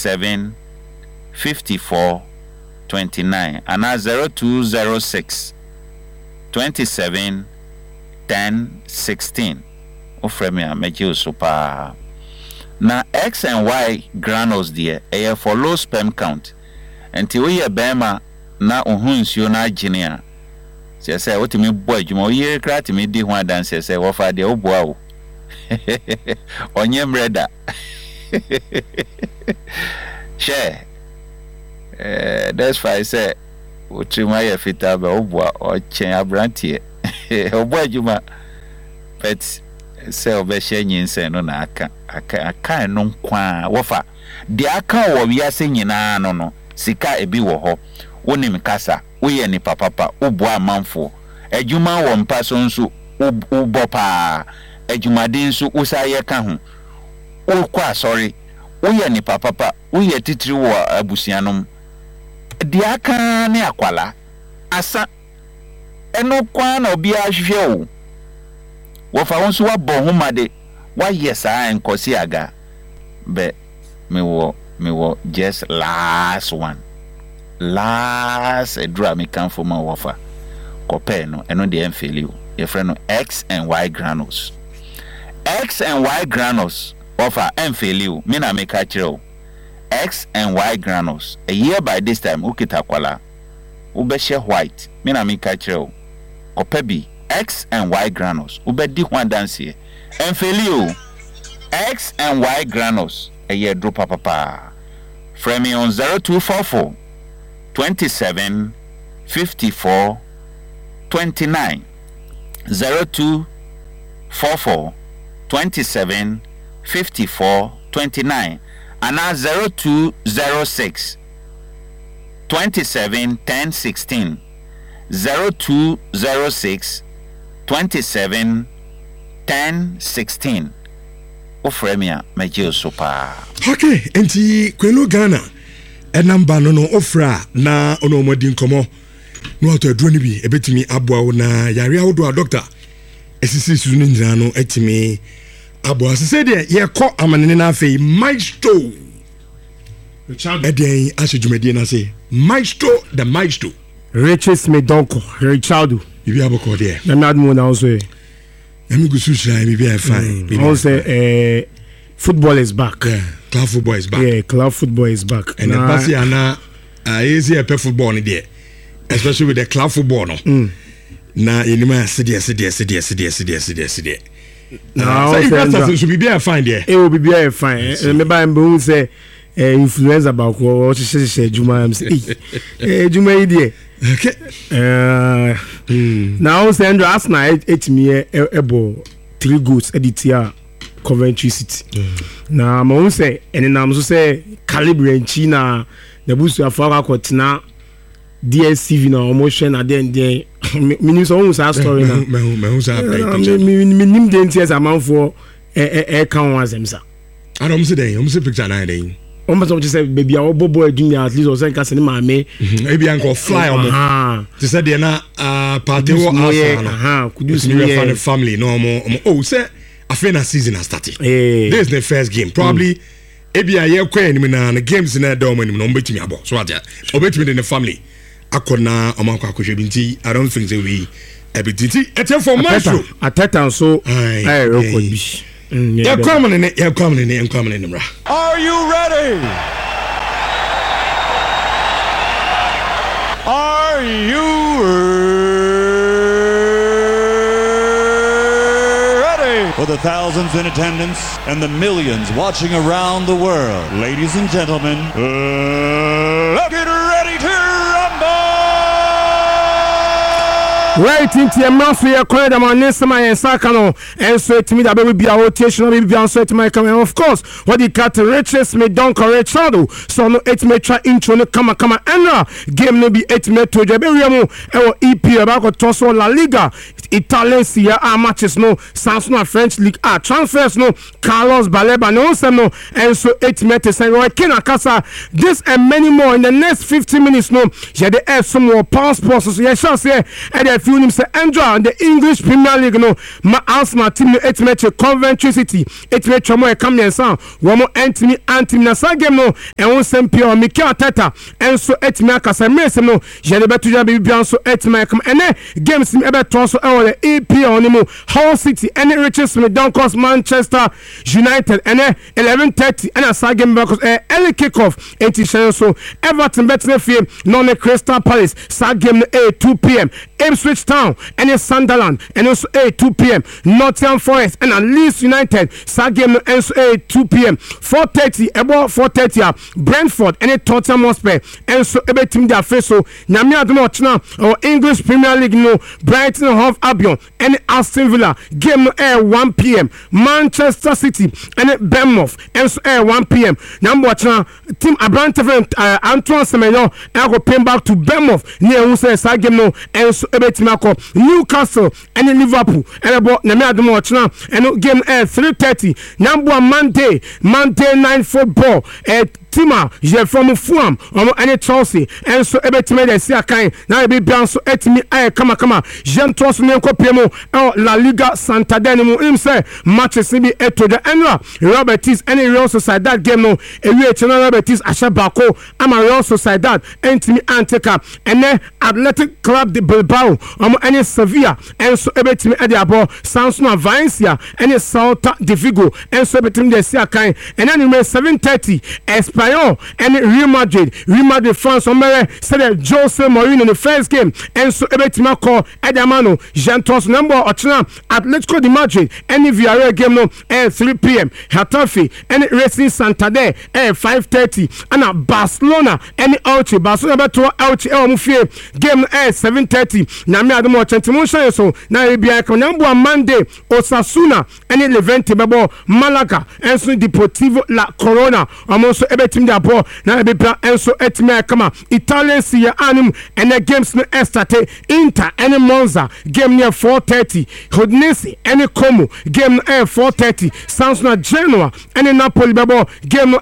27 54 29 and 0206 27 10 16 ofre me a meje so pa na X and Y granules there for low sperm count until we bema na ohunsuo na agene a say wotimi bo adwuma o ye kra timi di ho adanse say wo fa de wo boa wo onye mreda share that's why I say wotimi ya fita ba wo boa o chen abrantie o bo adwuma but say obehye nyinse no na aka no kwa wo fa de aka wo wiase nyina no sika ebi wo ho wonim kasa woye ni papa ubo amanfo adwuma wo mpa so nso ubo pa adwumade nso usaye ka ho ukwa sorry woye ni papa woye titiri wo abusianom de aka ne akwala asa eno kwa na obi ahwehwe wo wo fa wonso wabɔ homade wa yesa enkosi aga be me wo just last one last edra me kan for my wofa kope no eno de enfeli o ye frɛ no X and Y granules wofa enfeli o me na me ka kire o X and Y granules a year by this time ukita kwala ubehye white me na me ka kire o kope bi X and Y granules ubedi ho adanse enfeli o X and Y granules a year drop papa frame me on 0244 27 54 29 0244 27 54 29 and now 0206 27 10 16 0206 27 10 16 ofremia meje sopa. Okay, enti kwenu Ghana enamba no ofra na ono modi nkomo no ato aduro ni bi ebetimi aboa na yare awodo a doctor esisi su ni ndira no etimi aboa se de ye kɔ amanene na afei maestro Richard eden asejumedi na say maestro the maestro Riches me donko Richard bibi aboko de na madmo na also emi gusu shira bibi fine also football is back. Yeah, club football is back. Yeah, club football is back. And the passy ana easy a football in there, especially with the club football no. Na inima CD. Now so should be fine there. It will be very fine. Remember I'm say influencer about what she say Juma am say Juma idea. Okay. Now say Andrew last night me ebo 3 goals editia Coventry City. Na ma won say enenam so say calibre nchi na na busu afaka kotina DSTV na omotion na den minim so won say story na me say minim den ties amanfo kan wan asem sa adam say den say picture na den o ma so say baby a bobo adwumi at least o say kase ni ma me e bia nko fly omo to say dey na party wo asa kudus me family no omo oh say afena season has started. This is the first game. Probably ebia ye kwa enim na games na da omo enim no betimi abo. So atia. Obetimi in the family. Akona omanko akohwe binti. I don't think they we ebititi. Ete for maestro. Ateta so I record bi. Ya come in mra. Are you ready? Are you for the thousands in attendance and the millions watching around the world, ladies and gentlemen, let's get ready to rumble! Right into your mouth, we are calling them on Nesama and Sakano, and so to me that baby be a rotation, baby on so to my camera. Of course, what the cat riches me don't correct shadow, so no 8 meter intro no come and game no be 8 meter to Jaberiamo, or EP about Tosso La Liga, Italian Sia matches no, Samsung French League transfers no, Carlos Baleba no, no, and so 8 meters and Roy Kenakasa, this and many more in the next 15 minutes no, yeah, they have some more passports, so yeah, shall say, and if you say Andrew the English Premier League no ma Arsenal team no etime Coventry City etime chomo e kam yensan wo mo antimi na sa game no e won sempio Mikel Arteta enso etime akasa mesem no je le betu ja bibia so etime kam ene games mi ebe to so e wo the EPL ni mo Hull City ene Richards with Doncaster Manchester United ene 11:30 ene sa game because early kick-off enti so Everton Betnefie no ne Crystal Palace sa game 2 p.m. Ipswich Town and Sunderland and also 2 p.m. Nottingham Forest and Leeds United sa game and 2 p.m. 4:30 about 4:30 Brentford and Tottenham Hotspur and so ebe team their face so nyame adom ochna or English Premier League no Brighton and Hove Albion and Aston Villa game 1 p.m. Manchester City and Bournemouth and so 1 p.m. Number ochna team Abranteford Antoine Semenyo and go pay back to Bournemouth near who say sa game no and so ebetimako Newcastle and Liverpool and about nyame adom ochna and game 3:30 number Monday night football Tima je from Fulham any Chelsea and so ebetime dey see akan na be bian so etimi kama Jean Tos ne kopemo La Liga Santander mu im say matches be eto the annual Robertis any Real Sociedad game no ewie channel Robertis asha bako ama Real Sociedad entimi anteka ene Athletic Club de Bilbao any Sevilla and so ebetime dey abo Samsung Valencia any Celta de Vigo and so ebetime dey see akan and then 7:30 Espanyol and Real Madrid France Omere said Jose Mourinho in the first game and so ebetima call Edamano Jean Tos number ochna Atletico de Madrid and Villarreal game no 3 p.m. Getafe and Racing Santander 5:30 and Barcelona and Elche Barcelona beto Elche omufie game 7:30 na me ademo chantimo shan so na ebia kan number Monday Osasuna and Levante bebo Malaga and so Deportivo La Corona almost team da ball na be plan enso etime kama Italian Serie A and the games no estate Inter and Monza game near 4:30 Udinese and Como game 4:30 Sampdoria Genoa and Napoli ball game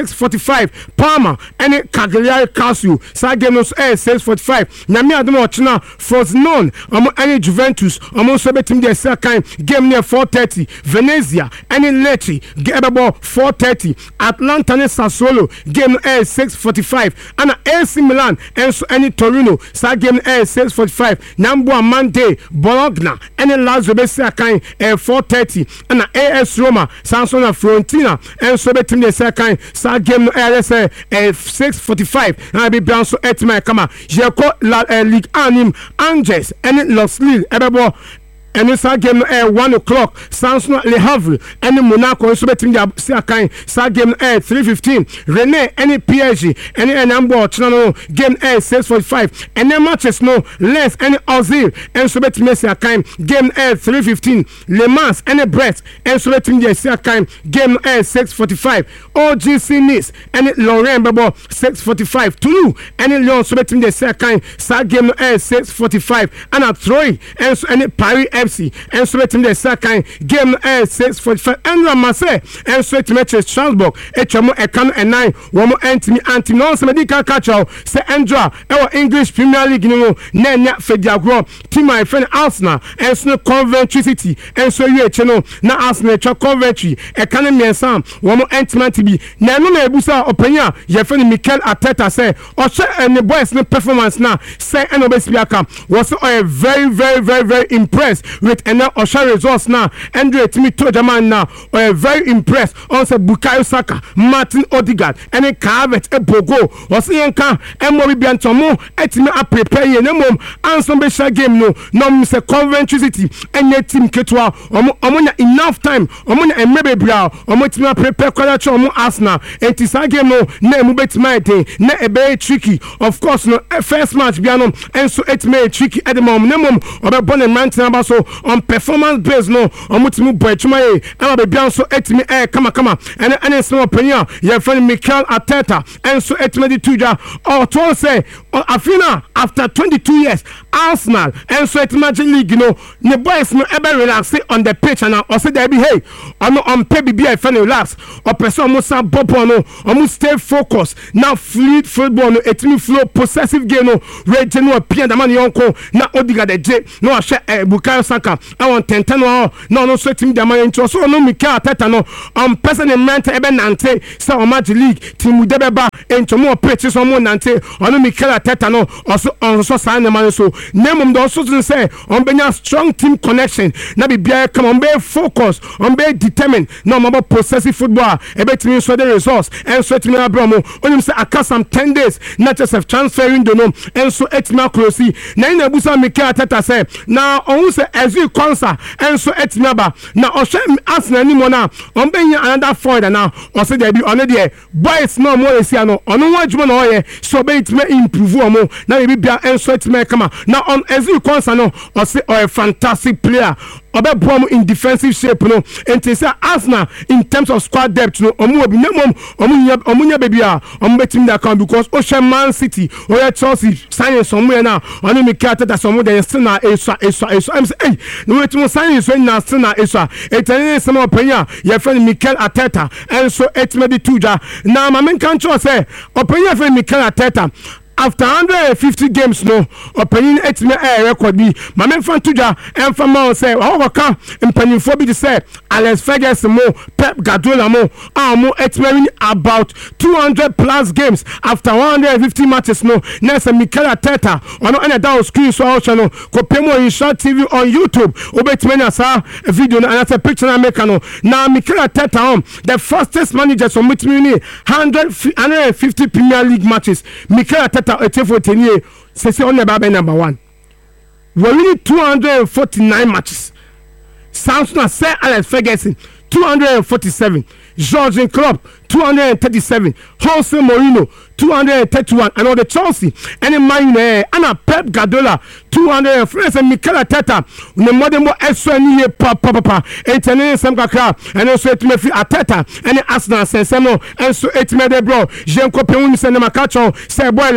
6:45 Parma and Cagliari Calcio sa game no 6:45 na me adom ochna Frosinone and Juventus almost be team dey second game near 4:30 Venezia and Lecce game ball 4:30 Atlanta and Sassuolo game 6:45 and AC Milan and so any Torino sa game 6:45 number Monday Bologna and Lazio be second 4:30 and AS Roma Sampdoria Fiorentina and so be team the second sa game 6:45 and be bounce at my kama Jeko Ligue 1 Angers and Los Lille ebebo and this game 1 o'clock Samsung Le Havre and Monaco so betting the Sakai sa game 3:15 Rennes and PSG and number channel game 6:45 and then matches no less and Ozil and so betting Sakai game 3:15 Le Mans and Brest and so betting the Sakai game 6:45 OGC Nice and Lorient Babo 6:45 Toulouse and Lyon so betting the Sakai sa game 6:45 and a Troyes and so and Paris FC and so betting the second game 6:45 and Marseille and so to match Strasbourg HMO Ekan and 9 one more anti no so medical catch say Andra our English Premier League no na Fediagro team my friend Arsenal and so Coventry City and so you channel na Arsenal Coventry Ekan miensan one more anti man to be na no na ebusa openya your friend Mikel Arteta say o say and the boys no performance na say and obesiaka was very impressed with enough Osha results now. Andre Timi Tojaman now very impressed. Also Bukayo Saka, Martin Odegaard, and a Carvet, a Bogo, was Yanka, and Mori Biantomo, Etime a prepare ye no mom, and some special game no Mr. Coventry City, and your team Ketwa, Omona enough time, Omona and maybe Brow, Omotima prepare Kwalacho Arsenal, and Tisa game no, ne Mubet Maite, ne a very tricky, of course, no first match Biano, and so it may tricky at the moment, no mom, or a bonnet mountain so on performance based no on mutimu boy chumaye and be bian so etimi kama and some opinion your friend Mikel Arteta and so etimi di tuja or to say afina after 22 years Arsenal and so Etimaji League the boys no ever relax on the pitch and I say there be hey on pay BBI fan relax or person almost bopo almost stay focused now fluid football no etimi flow possessive game no red no appear the man yonko na Odegaard J no a share Bukayo Saka I want 10 no so team the man into so no Mikel Arteta no person in mente ebe nante so Etimaji League team debeba into more pitches on more nante on Mikel Arteta no also sign the man so name them also say on benya strong team connection na bibia come on be focus on be determined no more possessive football ebe team so the results and so team abramo onim say aka some 10 days not just of transferring the no and so etima closely na ina busa Mikel Arteta say na on say ezu konsa and so etima ba na o hwe Arsenal ni mo na on benya another forward na o say there be on there boys no more esi ano ono wadwuma na oye so be it may improve omo na bibia and so etima kama na on ezu konsa no o say a fantastic player obe in defensive shape no and say Arsenal in terms of squad depth no omu obi na omunya baby a betim that account because Ocean Man City or Chelsea signing somewhere now on Mikel Arteta somewhere they still na Eswa I'm say hey no wait to sign is when na still na Eswa etene some opinion your friend Mikel Arteta and so it may be tuja now my men can say opinion friend Mikel Arteta after 150 games no opinion etime record bi ma men fan tuja en fa ma say o ka impanyin fo bi de say Alex Ferguson mo Pep Guardiola mo mo etime about 200 plus games after 150 matches no next Mikel Arteta ono na down screen so o channel ko pemo in short TV on YouTube obetime na sa video na say picture na make no na Mikel Arteta the fastest manager so metime 150 Premier League matches Mikel Arteta for 10 years, say on the number 1. We're winning 249 matches. Samson Sir Alex Ferguson 247. Jurgen Klopp 237. Jose Mourinho 231. And all the Chelsea and the Man United and Pep Guardiola 200 friends and Mikel Arteta the modern more SNE papa and some kakra and also it may Arteta and Arsenal Sensemo and so it made the bro Jenko Peun Cinema Cacho say boy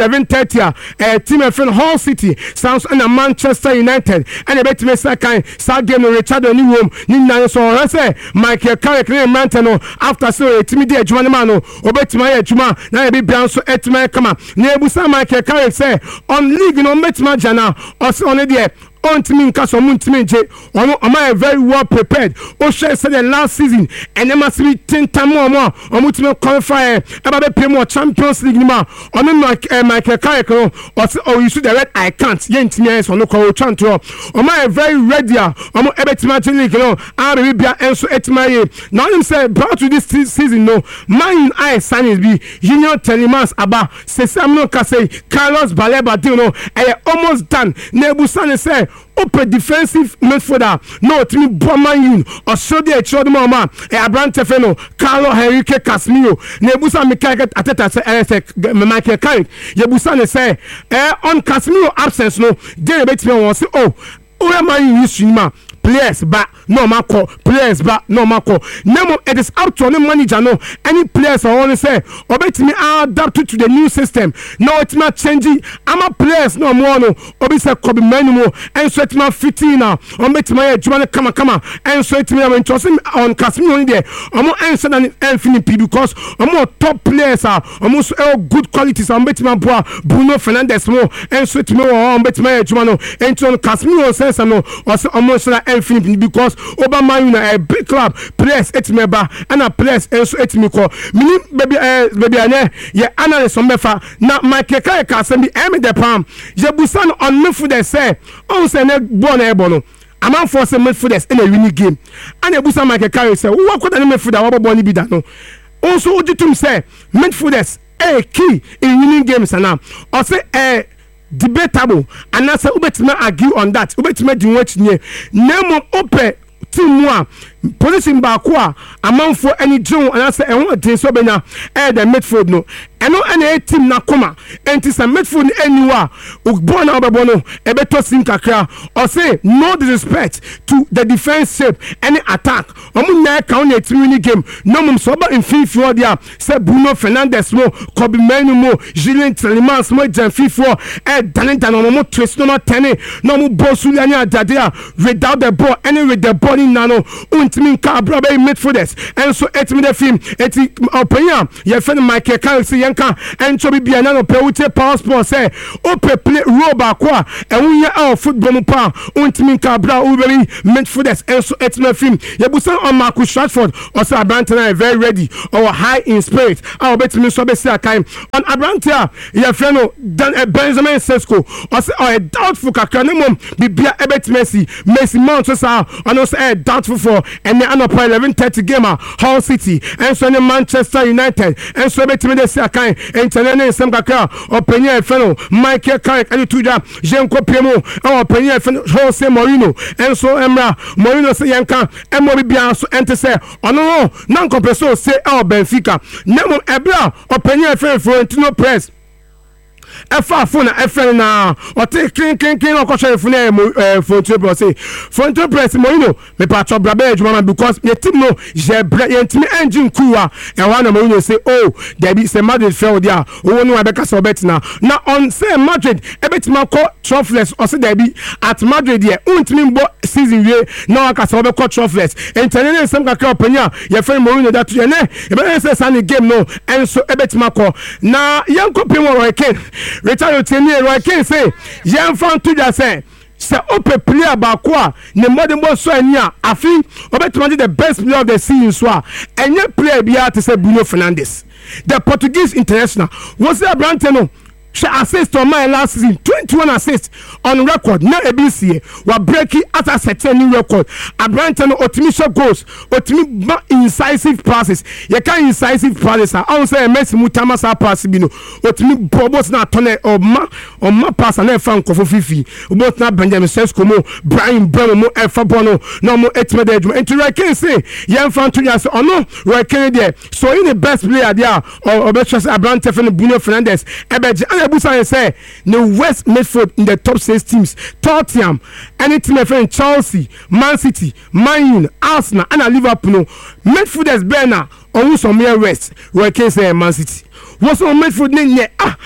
11:30 team friend Hull City sounds and Manchester United and a bit me second sad game Richard New Room Nina so I say Michael Carrick Mantano after so team dey adwuma man no obetima ya adwuma na e bibia so etima kama na ebusa Michael Carrick say on league no metima jana o se on dey on team in case on team je on am very well prepared o share say the last season and them must be 10 times more on team qualify e ba be play more Champions League ni ma on Michael Carrick o say oh you see the red I can't yentimi so no call chant o am very ready on ebetima league no a be bia enso etima ye now him say brought to this season no man I sign be Union Telemans aba say Samuel Kase Carlos Baleba deal no almost done Nebusan say open defensive midfielder no timi Boman Yun or so dey chod mama Abrante Feno Carlo Henrique Casemiro Nebusan Mikel Arteta say Michael Carrick Yebusan say on Casemiro absence no dey betimi won say oh man use Shima players back no mako players back no mako nemo it is up to the manager no any players I want to say obetimi adapt to the new system no it not changing ama players no more no obi say kobi menu and so it not fitting now obetimi adwuma kama and so it me interesting on Casemiro there omo answer than Infinity because omo top players are almost good qualities obetimi boa Bruno Fernandes mo and so it me obetimi adwuma no and on Casemiro sense no or almost Infinity because Obama United a big club players etmeba and a players also etmiko mini baby ane ye analyst on mefa na Michael Carrick asem bi the palm je busan on midfield say on say ne born e bono amount for some midfielders in a winning game and e busan Michael Carrick say wo kwada ne midfielder wo born bi da no also ujitum say midfielders key in winning games and now or say debatable and that's ubetime argue on that ubetime di watch nie nemo ope team one position baako a amanfo ani gyew anase ɛho den so benya the midfield no ɛno ɛna team na koma enti sa midfield no aniwa ball na obebo no ebeto sim kakra or say no disrespect to the defense shape any attack omu nya ka on etimi ni game no mum so ba infinity dia say Bruno Fernandes mo Kobe Manu mo Julien Tielemans mo Janfifo Dalinta no mo twist no 10 no mo Bosulia nya dadea without the ball any with the ball in nano untimi ka bra be midfielders and so etimi the film eti openya ye fen Michael Carrick say yanka encho bibia na no pe uche power sport say ope play role back a ɛwunya our football mu pa untimi ka bra uberi midfielders and so etimi film ye busan on Marcus Rashford also Abrantana very ready or high in spirit our betimi so be say akai on Abrantia ye friend no dan Benjamin Sesko or a doubtful kakra no mom bibia ebetimi Messi Mount so on also doubtful for and the another 11:30 game Hull City and so Manchester United and so betimi de say akai international sem kakra openya friend Michael Carrick and tuja Jenko Pemo our openya friend Jose Mourinho and so Emra Mourinho say yanka emo bibia so ente say ono non compresso say our Benfica nemo ebra openya friend Florentino Perez efa phone efren na o take clean o ko share phone phone to say phone to press Mourinho me patch up brabe ejuma because your team no je your team engine kuwa e wa na Mourinho say oh there be say Madrid fail there o no abeka so bet na on say Madrid ebetima ko trophless o say there be at Madrid there untimi bo season we na aka so be ko trophless international sem ka openya your friend Mourinho that you ne e be say san game no and so ebetima ko na yanko pemo Roy Keane Richard Oteni Roy Keane say yan fan to just say ope player baako a ne modern boss so ani a afi obetuma the best player of the season so a enye player bia to say Bruno Fernandes the Portuguese international was Abrante no she assist on my last season 21 assists on record na ABC wa breaking at a certain new record Abrante no optimistic goals optimi incisive passes you can incisive passes I say Messi mutama sa pass bi no optimi bobos na tone o ma pass na fan ko fifi obot na Benjamin Sesko mo Brian Bremo mo efa bono no mo etime de adwuma enti Roy Keane say yan fan to just ono Roy Keane there so in the best player there or obetchas Abrante for Bruno Fernandes ebeje Busan say the West midfield in the top 6 teams Tottenham any team friend Chelsea Man City Man U Arsenal and Liverpool midfielders Berna on somewhere West Roy Keane say Man City what's on midfield ne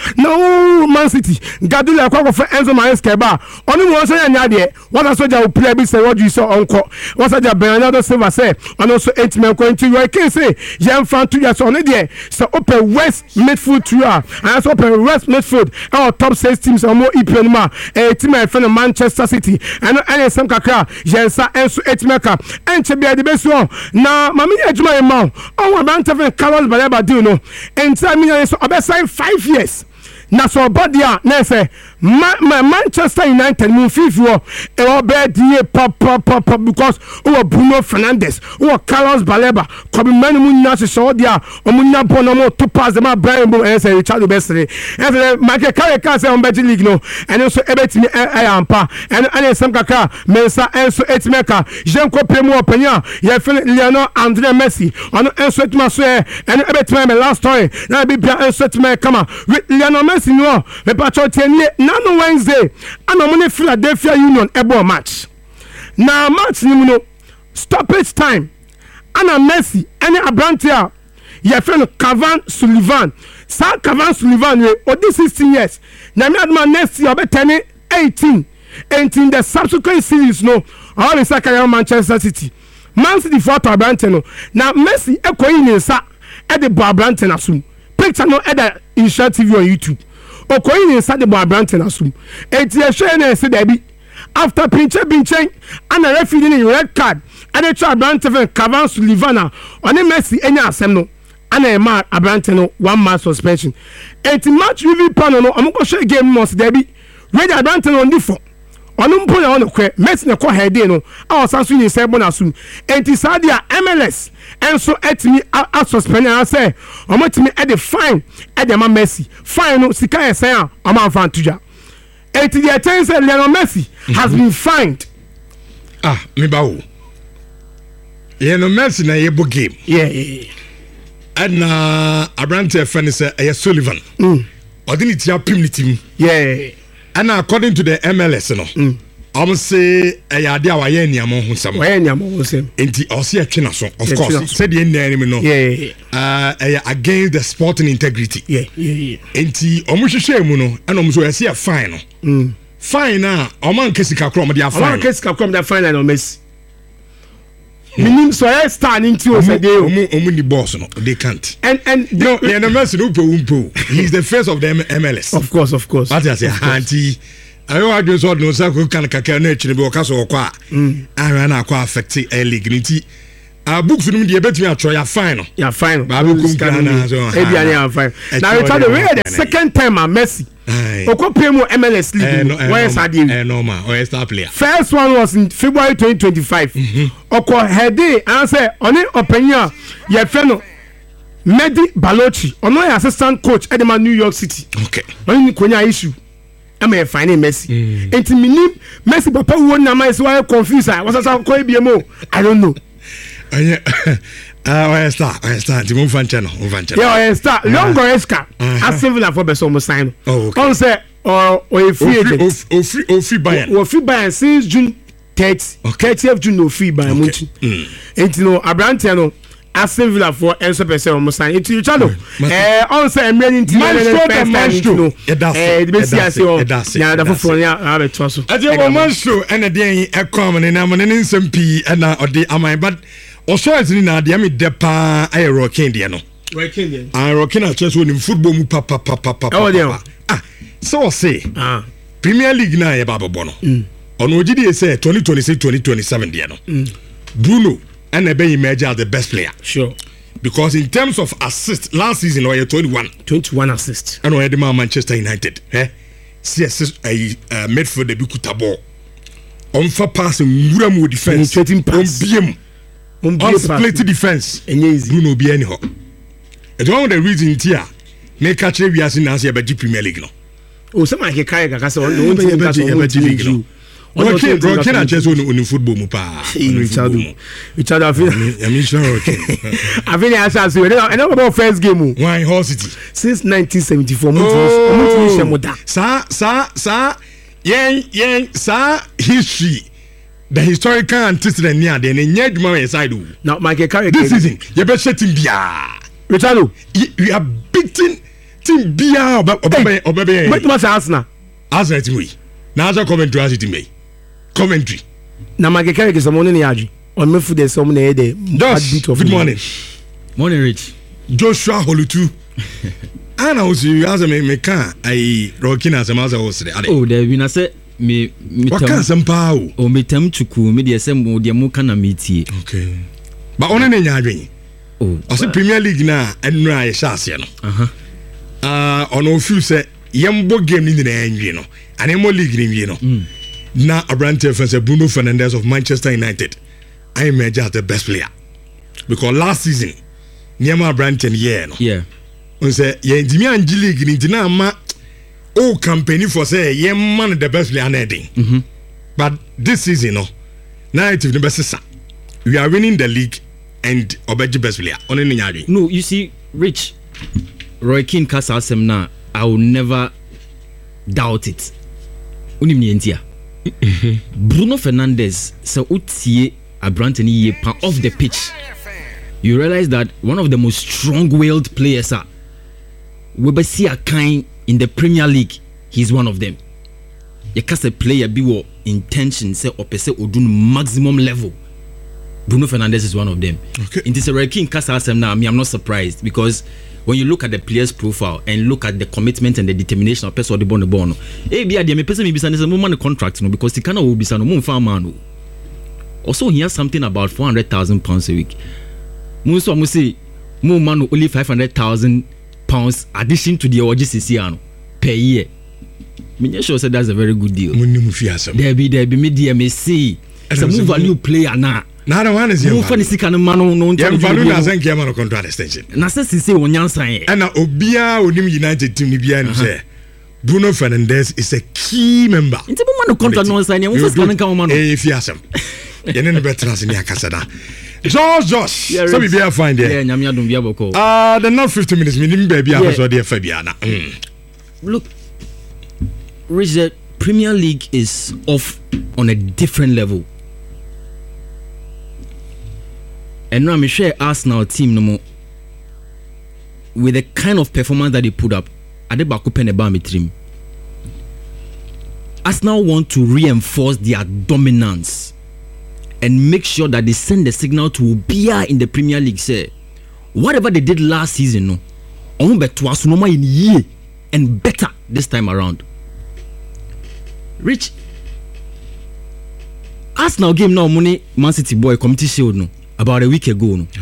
no Man City Gadula kwa for Enzo Maresca ba oni mo so nya de what a soldier will play be say what you saw onko what a Bernardo Silva say and also 8 men going to Roy Keane say yan fan 2 years on there so open West midfield tour and also open West midfield our top 6 teams are more EPL ma team friend Manchester City and some kakra yensa enso 8 meka enche bia de beso na mami adwuma ma on Abrante Carlos Baleba do no enta mi so obesai 5 years na so body na say Manchester United mun fifi e obedi pop because Bruno Fernandes Carlos Baleba Kobe Manu mun na so dia omunya bono mo to pass them Brian Bo and say Richard Bestre and Michael Carrick say on Belgian league no and so ebetimi ampa and some kaka mensa and so etmeka Jenko Pemo openya ye Lionel Andre Messi on enso etma so and ebetimi me last story na be bia enso etma kama Lionel Messi no me pacho tenie no Wednesday and I'm Philadelphia Union ebo match na match ni no stoppage time and Messi and Abrante your friend Cavan Sullivan sa Cavan Sullivan we odi 16 years na me adma next year be 18 and in the subsequent series no all in Sakaya Manchester City Man City for Abrante no na Messi ekoyi ni sa e de Abrante na sum picture no e da Insha TV on YouTube okoyi ni inside the Abrante na sum enti e hwe na se da bi after pinche and a referee in red card and a Abrante for Cavan Sullivan on Messi enya asem no and a man Abrante no 1 month suspension enti match review panel no amko share game must there be ready Abrante no ndi for onu mpo ya ono kwe Messi na ko head no a osanso ni se bona sum enti sadia MLS enso etimi a suspend and say omotimi e the fine e the ma Messi fine no sika e say am amfa ntuja enti the chance Lionel Messi has been fined me bawo Yeah, no Messi na yebo game. Yeah. And Abrante fan is Sullivan. Odini tia pim ni team. Yeah. And according to the MLS no. I'm say ade awaye niamo ho sam. Waye niamo ho sam. Enti osi atwe na so. Of course, said the name no. Yeah. Against the sporting integrity. Yeah. Enti omo hwehwe mu no, and omo so yesi a fine no. Fine na omo nkesika kro omo dia fine. Omo nkesika kro omo dia fine na Messi. Minim so I stand into us day. Omo ni boss no. They can't. And no, yeah, no Messi no umpo. He's the face of the MLS. Of course. What I say, auntie ayo adwo so no sa ko kan kaka na akire be o ka so kwa ahwa na akwa affect a league nti books no de betumi atro ya fine no ya fine ba be kum kan na so e bia ya fine now we tell the second time Messi okopem MLS league where Sadio normal or star player first one was in February 2025 oko heade and say oni openya ye fe no Medi Balochi ono assistant coach Edema New York City okay oni konya issue am a fine Messi. Enti minim Messi papa wo na mai so confused. Was that ko ebiemo? I don't know. Where start the move fan channel. Yeah, start. Long Goreska. Aston Villa for beso mo sign. Oh, okay. On say or free agent. Free Bayern. Or free Bayern since June 30th June no free Bayern Munich. Enti no Abrante no Aston Villa for Enzo Pese on sign. Into Chalo. On say Emmanuel Maestro. The best I say. Yeah, the for ya have a toss. At the Maestro and a day a common and I'm an SMP and or the am but also as in the Ami Depa I rocking Diano. I rocking a chess in football papa. So say Premier League na e baba bono. On OGD say 2026-2027 Diano. Bruno and a bay emerge as the best player. Sure. Because in terms of assists, last season we had 21 assists. And we had Manchester United. See assist midfield the Bikuta ball. On for passing Muramu defense. On BM. On split defense. Bruno be anyhow. It's one of the reasons here. Make catch we are seeing as a Premier League no. Oh, some like a kayak because on the Rokin and chess on football mu pa. Richard I feel I shall say I know about first game. Why Hull City since 1974 sa history the historical antecedent near the nyaduma side. Now Michael Carrick this season you better team bia. Richard you are beating team bia obebe. But what's Arsenal team we. Now Coventry as team me. Coventry. Na Magekere is someone in Yaji. On me food there's someone there. Good morning. Morning, Rich. Joshua Holutu. And I was you as a me can I rocking as a master was there. Oh, there been I said me what can some power? Oh, me tem chuku me dey say mo dey mo kana meetie. Okay. But on any adwen. Oh, I say Premier League na enra e shase no. On o few say yembo game ni na enwie no. And mo league ni no. Na Abrante fans Bruno Fernandes of Manchester United. I emerge as the best player because last season Niama Abrante year no. Yeah. On say ye ndimi anji league ni na ma o company for say ye man the best player na den. But this season no narrative the best we are winning the league and obeji best player on any nyadwe. No, you see Rich Roy Keane kasa asem na I will never doubt it. Unim ni entia. Bruno Fernandes so utie Abrante ni ye pan off the pitch. You realize that one of the most strong-willed players are we be see a kind in the Premier League. He's one of them. You can say player be what intention say or say odun maximum level. Bruno Fernandes is one of them. Okay. In this King Kasasem now, I'm not surprised because when you look at the player's profile and look at the commitment and the determination of person the bono. Eh be me person me be say mo man contract no because he cannot will be say no mo farm man. Also he has something about £400,000 a week. Mo so mo say mo man only £500,000 addition to the OGCC per year. Me sure say that's a very good deal. There be me dear me see. It's a more value player now. Na the one is you funny sika no man no value na say man contract extension. Na say say onyansan e. And obia onim United team ni bia no say Bruno Fernandes is a key member. Nti mo man contract no sign e mo first kan kan man. Eh fiasem. Yene no better as ni akasa da. Josh. Yeah, So we be fine there. Yeah, nyame adom bia boko. The not 50 minutes minimum baby episode there Fabiana. Look, Rich, the Premier League is off on a different level. And now I'm sure Arsenal team no more with the kind of performance that they put up. Adebaku Peneba Mitrim. Arsenal want to reinforce their dominance and make sure that they send the signal to Obia in the Premier League. Say, whatever they did last season, no, on better in year and better this time around. Rich, Arsenal game now money Man City boy committee shield no about a week ago. No.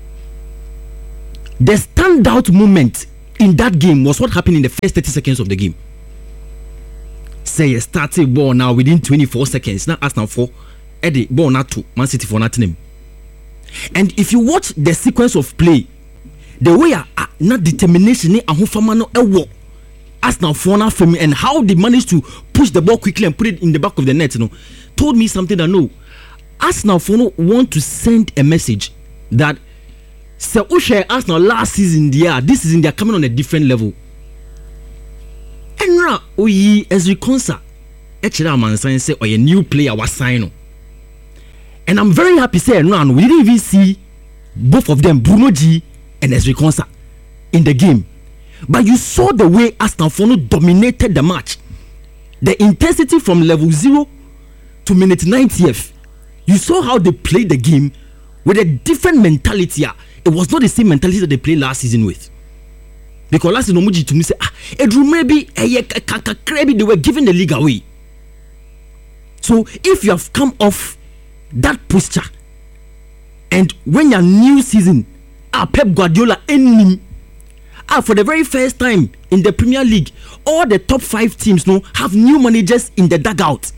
The standout moment in that game was what happened in the first 30 seconds of the game. Say a starting ball now within 24 seconds. Now Arsenal 4, Eddie ball not 2, Man City for nothing. And if you watch the sequence of play, the way not determination and who Arsenal for now for me and how they managed to push the ball quickly and put it in the back of the net, told me something that no, Arsenal for no want to send a message that so Arsenal last season this season they are coming on a different level. And now as we concert, say or a new player was signed. And I'm very happy saying now we didn't even see both of them, Bruno G and Ezri Konsa, in the game. But you saw the way Arsenal Fono dominated the match. The intensity from level 0 to minute 90th. You saw how they played the game with a different mentality. It was not the same mentality that they played last season with. Because last season, to me say, maybe they were giving the league away. So if you have come off that posture, and when your new season, Pep Guardiola ending, for the very first time in the Premier League, all the top 5 teams have new managers in the dugout.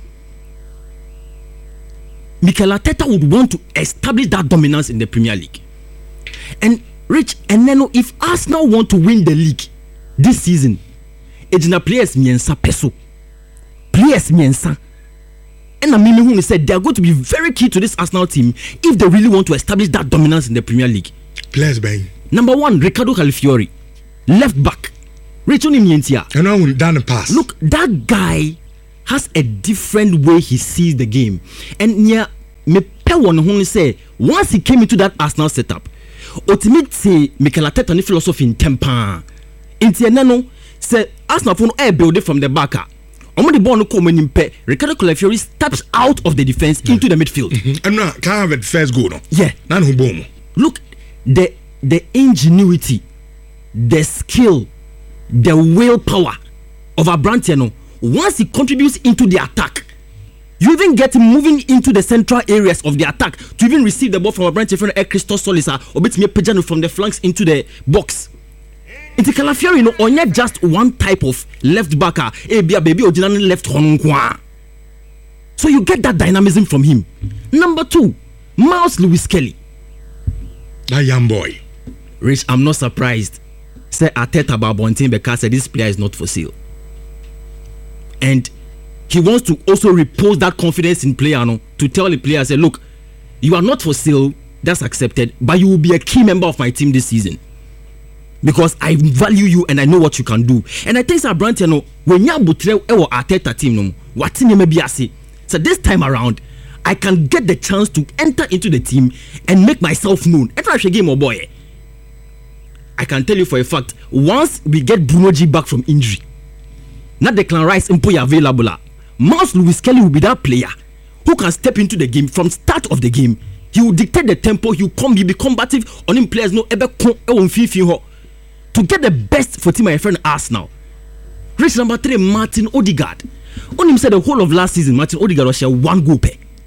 Mikel Arteta would want to establish that dominance in the Premier League. And Rich, and then if Arsenal want to win the league this season, it's na players miensa peso. Players miensa. And I mean who said they are going to be very key to this Arsenal team if they really want to establish that dominance in the Premier League. Players bang. Number 1, Ricardo Calafiori, left back. Rich on him and now down the pass. Look, that guy has a different way he sees the game. And near me pe one who say once he came into that Arsenal setup, ultimately Mikel Arteta ni philosophy in temper. Inti enano say Arsenal for no build it from the back. Omo the ball no come in pe Ricardo Calafiori steps out of the defense into the midfield. And now can't have it first goal no. Yeah. Nan who boom. Look, the ingenuity, the skill, the willpower of Abrantiano. Once he contributes into the attack, you even get him moving into the central areas of the attack to even receive the ball from Abrantiano from Christos Solisa or bit me Pejano from the flanks into the box. It's Calafiori, on not just one type of left backer, baby or left horn. So you get that dynamism from him. Number 2, Miles Lewis Kelly. That young boy. Rich, I'm not surprised. Say Arteta Babontin because this player is not for sale. And he wants to also repose that confidence in player to tell the player, say, look, you are not for sale, that's accepted, but you will be a key member of my team this season. Because I value you and I know what you can do. And I think Sabrantino, when you are Arteta team, what team may be say. So this time around, I can get the chance to enter into the team and make myself known. If I should game or boy, I can tell you for a fact, once we get Bruno G back from injury, not Declan Rice and Poya available, Miles Lewis Kelly will be that player who can step into the game from start of the game. He will dictate the tempo. He will be combative on him players. No ever to get the best for team my friend Arsenal. Race number 3, Martin Odegaard. On him said the whole of last season, Martin Odegaard was share 1 goal per.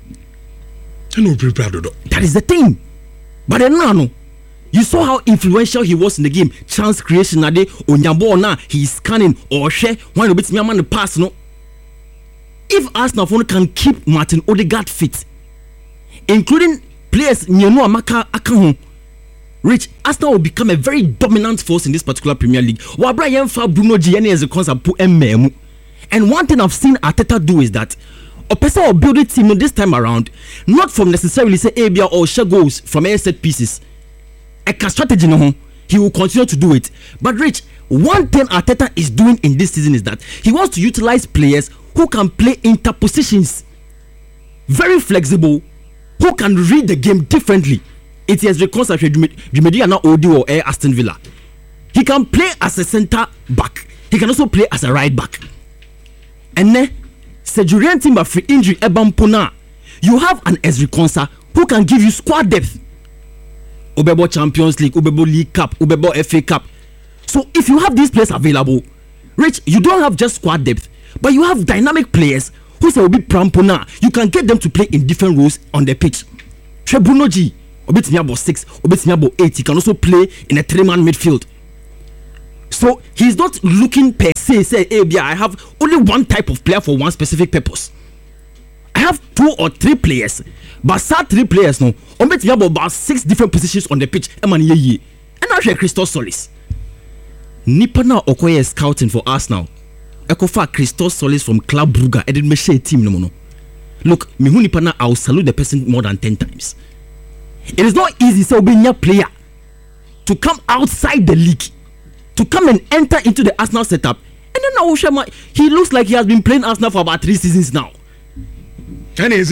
That is the thing. But then now, you saw how influential he was in the game. Chance creation na de Onyambo na he is scanning or share one bit me man the pass no. If Arsenal can keep Martin Odegaard fit, including players Nyeno Amaka Akahon, Rich, Arsenal will become a very dominant force in this particular Premier League. Wabra Bruno G as a concept. And one thing I've seen Arteta do is that a person or build a team this time around, not from necessarily say ABA or share goals from air set pieces. A strategy no, he will continue to do it. But Rich, one thing Arteta is doing in this season is that he wants to utilize players who can play interpositions, very flexible, who can read the game differently. It has reconstructed Jumedi Odi or Air Aston Villa. He can play as a centre back. He can also play as a right back. And then, Sejurian Timber free injury Ebampona. You have an Ezri Konsa who can give you squad depth. Ubebo Champions League, Ubebo League Cup, Ubebo FA Cup. So if you have these players available, Rich, you don't have just squad depth, but you have dynamic players who say Obi Prampona. You can get them to play in different roles on the pitch. Bruno G, Obetimi about 6, Obetimi about 8. He can also play in a 3-man midfield. So he's not looking per se, say, hey, I have only one type of player for one specific purpose. I have 2 or 3 players, but sad 3 players no. Obetimi about 6 different positions on the pitch. And I share Christos Solis. Nipa na Okoye is scouting for Arsenal. Ekofa Christos Solis from Club Brugge. I didn't share team no more. Look, mihu nipa na I'll salute the person more than 10 times. It is not easy so being a player to come outside the league, to come and enter into the Arsenal setup. And then now he looks like he has been playing Arsenal for about 3 seasons now. And you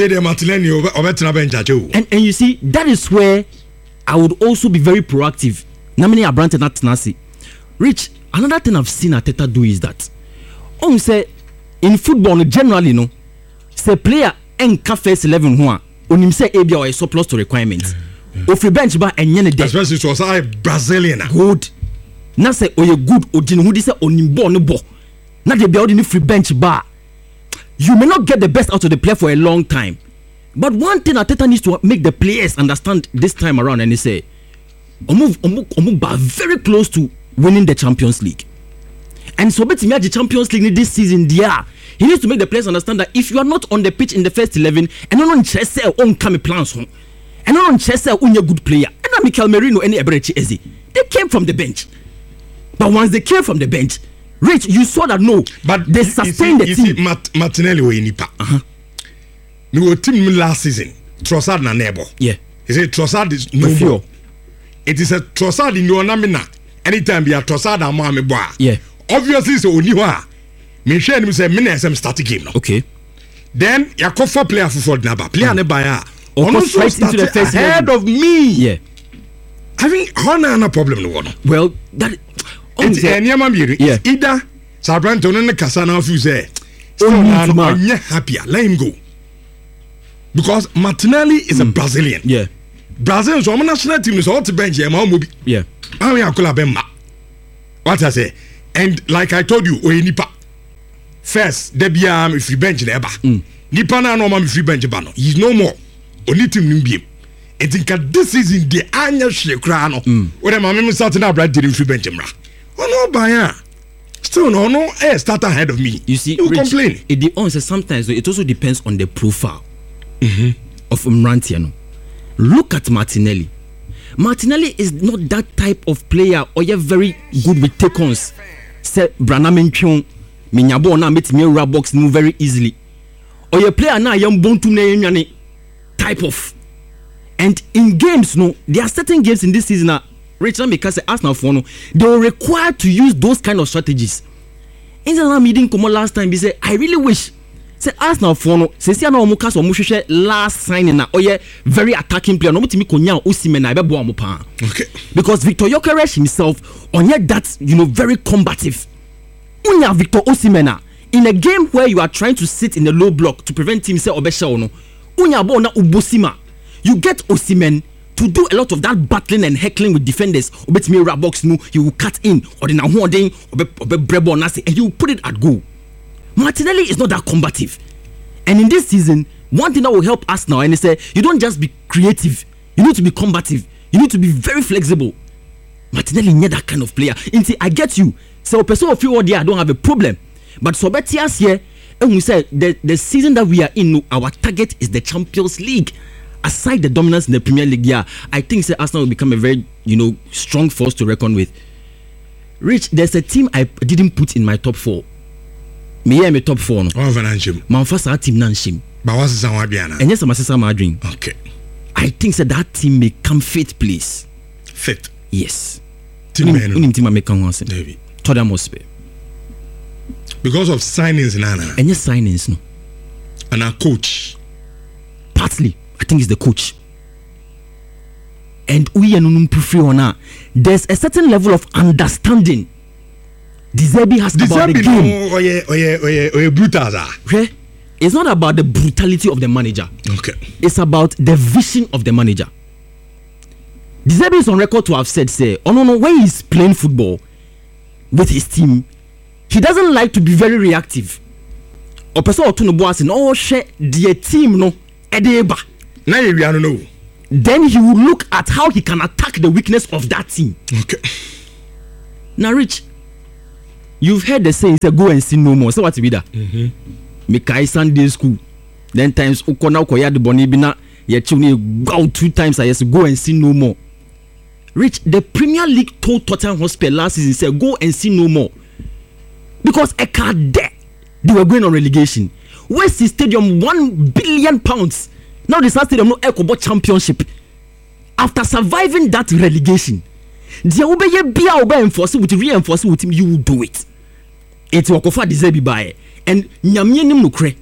see, that is where I would also be very proactive. Namini Abrante not Nasi. Rich, another thing I've seen Arteta do is that say in football generally no, say player and first 11 who on say ABA or a surplus to requirements. Ofri bench ba enye ne de. Especially to say Brazilian. Good. Na say oye good odin who say onimbo no bo. Na dey build in free bench ba. You may not get the best out of the player for a long time. But one thing Arteta needs to make the players understand this time around, and they say Omu very close to winning the Champions League. And so betimi the Champions League this season there. He needs to make the players understand that if you are not on the pitch in the first 11 and not on chess on come plans and not on chess on a good player. And Mikel Merino and Eberechi Eze, they came from the bench. But once they came from the bench, Rich, you saw that no, but they sustained the team. Martinelli or Nipa. We were team last season. Trossard na neighbor. Yeah. He said Trossard is no more. It is a Trossard in your namina. Anytime you are Trossard and Mohamed Boa. Yeah. Obviously, so Oniwa. Me share him say minutes am start game now. Okay. Then Yakofa player for Naba. Player ne buyer. Almost right into the first ahead of me. Yeah. I think no problem no one. Well, that it's yeah. Either Sabranto no Kasana of you say I'm happier. Let him go. Because Martinelli is a Brazilian. Yeah. Brazil so national team is all to bench him. Yeah. I mean what I say. And like I told you, Nipa. First, Debiam if you bench never. Nipa na no man free bench bano. He's no more. Only team nimbi. I think this season the anya shekrano. When my mem starting up right did free bench mra. Oh no baya. Still no start ahead of me. You see, you complain. It sometimes it also depends on the profile of Mrantiano. Look at Martinelli. Martinelli is not that type of player or you're very good with take-ons. Say Branham Chong, Minyabo na meet me box move very easily. Or your player na young bontu ne type of. And in games, no, there are certain games in this season that Rachel because Arsenal for no, they were required to use those kind of strategies. In the meeting come last time, he said, I really wish. Say Arsenal for no, say see no mukas or musheshe last signing na oye very attacking player. No mutimi konya Osimhen na ebe bo amopa. Okay. Because Victor Gyökeres himself onye that very combative. Unya Victor Osimhen in a game where you are trying to sit in a low block to prevent team say obesha no. Unya bo na ubosima. You get Osimhen to do a lot of that battling and heckling with defenders. Obetimi Rabox no, he will cut in or the na holding obe brebo na and you put it at goal. Martinelli is not that combative. And in this season, one thing that will help us now, and they say, you don't just be creative. You need to be combative. You need to be very flexible. Martinelli need that kind of player. And I get you. So, person of you there, I don't have a problem. But so Betias here, and we said the season that we are in, our target is the Champions League. Aside the dominance in the Premier League, yeah, I think Arsenal will become a very, strong force to reckon with. Rich, there's a team I didn't put in my top 4. me yeah me top 4 no financial man fa sa team na nhyem but what's the one biana enye sama sesa ma dream okay I think that team may come fifth place fifth yes team team make come once David Tottenham Hotspur because of signings nana enye signings no and our coach partly I think it's the coach and we no prefer on there's a certain level of understanding De Zerbi has about the game. Oh yeah, brutal. Okay? It's not about the brutality of the manager. Okay. It's about the vision of the manager. De Zerbi is on record to have said, say, no, when he's playing football with his team, he doesn't like to be very reactive. Or person or two no boss in share the team no edeba. Now you don't know. Then he will look at how he can attack the weakness of that team. Okay. Now, Rich, you've heard the saying, say, go and sin no more. So what's be that? Mekai Sunday school. Then times ukona ukoya de boni bina ye chuni go 2 times I yes go and sin no more. Rich, the Premier League told Tottenham Hotspur last season, say go and sin no more. Because a card there, they were going on relegation. West Stadium £1 billion. Now the stadium no Ecobo Championship. After surviving that relegation, the obey be enforce with reinforce with him, you will do it. It's wakofa De Zerbi by and nyamye nim no kre.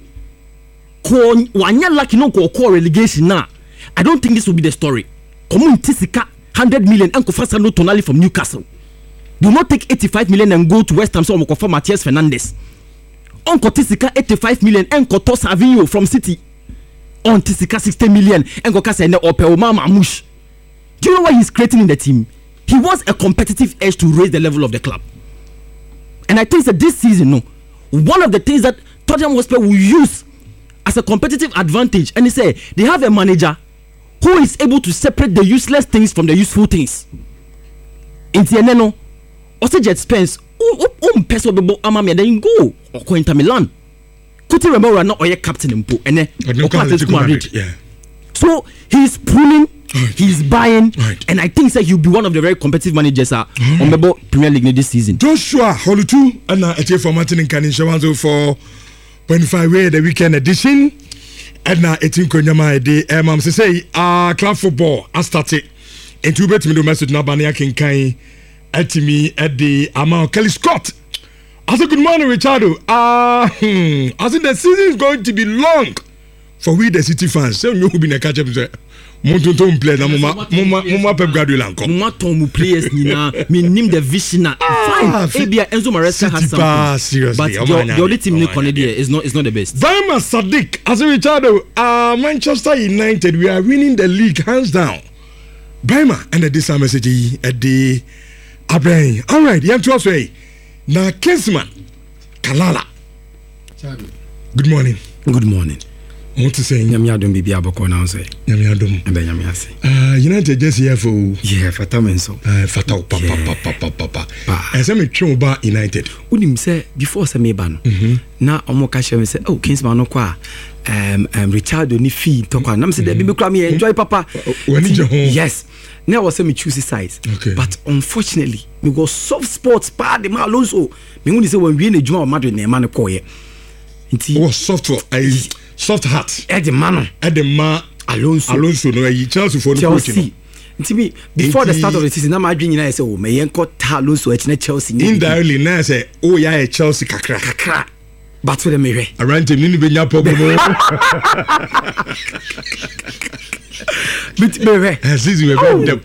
Ko wanya lucky no ko relegation na. I don't think this will be the story. Community sika 100 million and Kofasa no Tonali from Newcastle. Do not take 85 million and go to West Ham so Mokofa Matthias Fernandes. On Kotisika 85 million and Koto Savinho from City. On Tisika 60 million and Kokasa and Opelma Mamouche. Do you know what he's creating in the team? He wants a competitive edge to raise the level of the club. And I think that this season, no, one of the things that Tottenham Hotspur will use as a competitive advantage, and he say they have a manager who is able to separate the useless things from the useful things. In Tieneno, also Jet Spence, peso bebo amami, then go or Inter Milan. Kuti remember not oye captain impo, and then so he's pulling. Right. He's buying, right. And I think that he'll be one of the very competitive managers on the Premier League this season. Joshua Holutu and a for Martin and Canin Shawanzo for 25 way the weekend edition. And now 18 Konyama de Mam say club football I started. And to bet me the message Nabania King Kai at me at the amount Kelly Scott. I said good morning, Richardo. I think the season is going to be long for we the City fans. So you will be a catch up. Monton play na mama Pep Guardiola nko. Mama tomu players nina minim the vision na fine. Ebia Enzo Maresca has something. But your other team ni Cornelia is not the best. Daima Sadiq as a Richardo, Manchester United we are winning the league hands down. Daima and this message at the Abraham. All right, you to say na Kinsman Kalala. Good morning. Good morning. What to say? Nyamiadum bibi aboko na say. Nyamiadum. Ebe nyamiase. United just here for. Yeah, fatamenso. Fatao papa. And some me ba United. Unim say before say me ba no. Na omo ka share me say oh Kingsman no kwa Richard ni fee to kwa. Na me say be kura me enjoy papa. Yes. Now was say me choose sides. Okay. But unfortunately, me go soft sports pa de ma Alonso. Me won say when we na juma Madrid na man ko ye. Nti soft heart. Edema Alonso no Chelsea for no coach no. Nti before the start of the season na my dream na say oh me yenko ta Alonso e na Chelsea ni. Indirectly na say oh ya e Chelsea kakra. But for the mere. Around him ni be nya problem. Bit mere. Season we be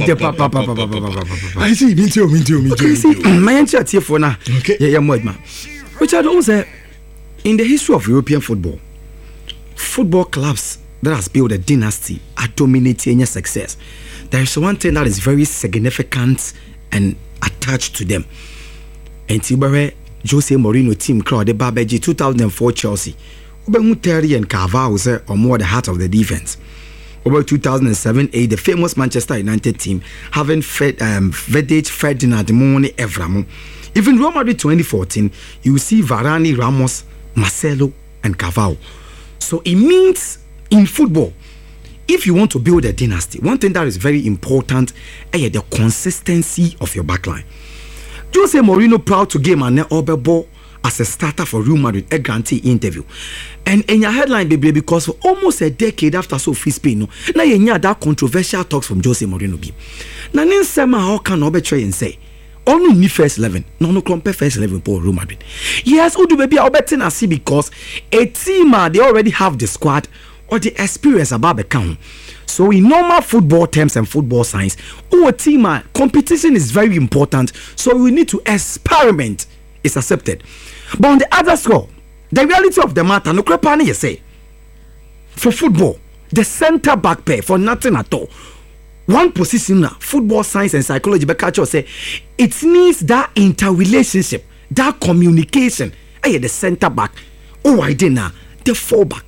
I see me too. My answer tie for na. Yeah modma. Which I don't say in the history of European football clubs that has built a dynasty are dominating their success. There is one thing that is very significant and attached to them. And Tibere Jose Mourinho team crowd the Babeji 2004 Chelsea. Obengu Terry and Carvalho say or more the heart of the defense. Over 2007-8, the famous Manchester United team having Vidic, Ferdinand, Mone, Evra. Even Real Madrid 2014, you see Varane, Ramos, Marcelo, and Carvalho. So it means in football, if you want to build a dynasty, one thing that is very important is the consistency of your backline. Jose Mourinho proud to game and Obebo as a starter for Real Madrid, a grantee interview. And in your headline, baby, because for almost a decade after Sophie Spain, now you hear that controversial talks from Jose Mourinho. Now, Ninsema, how can I betray and say, only need first 11, no compare first 11 for Real Madrid. Yes, Udu baby, I'll bet I see because a team, they already have the squad or the experience about the count. So in normal football terms and football science, our team, competition is very important. So we need to experiment. It's accepted. But on the other score, the reality of the matter, no crapani you say. For football, the centre back pair for nothing at all. One position now, football science and psychology, but culture say it needs that interrelationship, that communication. Hey, the centre back. Oh, I did now. The fullback.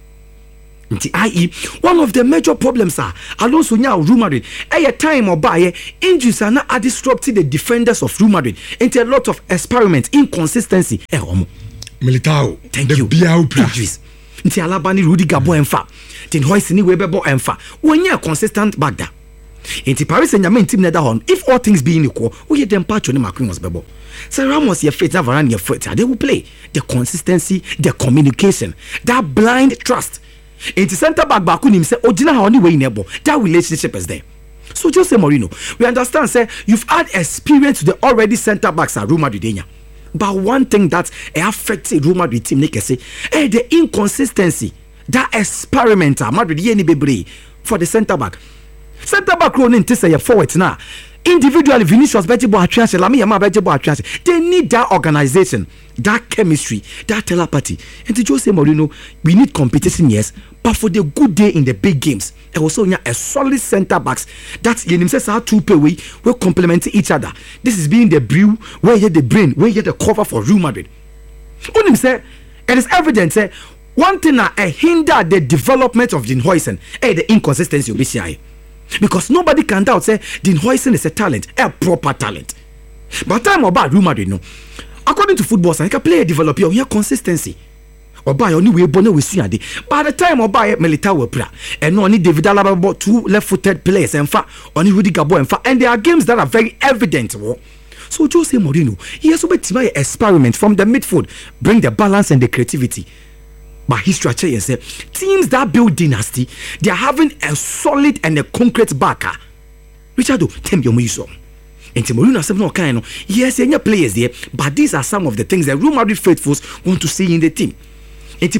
I.e., one of the major problems are Alonso now Real Madrid. A time or by injuries are not disrupting the defenders of Real Madrid into a lot of experiments, inconsistency. Militao, thank you. Injuries. Nti Alabani Rudy Gabo enfa. Tin Hoyce ni Webebo enfa. When you are consistent back there. Inti Paris Saint-Germain team nether on. If all things being equal, we get them patch on the Macron was bebo. So Ramos your fit, Varane your foot. They will play the consistency, the communication, that blind trust. In the centre back Bakunim say, oh, Gina, only way nebo. That relationship is there. So Jose Mourinho, we understand, say, you've had experience to the already centre backs at Real Madrid. But one thing that affected Real Madrid team, they say, the inconsistency, that experiment, Madrid, yeni for the centre back. Centre back running to say forward now. Individually, Vinicius, Bejebo Atrias, Lami Yama Bejebo Atrias, they need that organization, that chemistry, that telepathy. And to Jose Mourinho, we need competition, yes, but for the good day in the big games, and also a solid centre backs that you says how two pay way will complement each other. This is being the brew, where you the brain, where you the cover for Real Madrid. Unim say it is evident say one thing that hinder the development of Dean Huijsen, the inconsistency of BCI. Because nobody can doubt say Dean Huijsen is a talent, a proper talent. But time about Real Madrid, no. According to football science, can player develop your consistency. Or buy only way bonnet with Sunyadi. By the time or buy Militao will play, and only David Alaba bought two left-footed players and only Rudy Gabo and there are games that are very evident. So Jose Mourinho, he has to make an experiment from the midfield, bring the balance and the creativity. But his strategy is teams that build dynasty, they are having a solid and a concrete backer. Richardo, tell me your and Mourinho said no kind of yes, any players there, but these are some of the things that Real Madrid faithfuls want to see in the team. And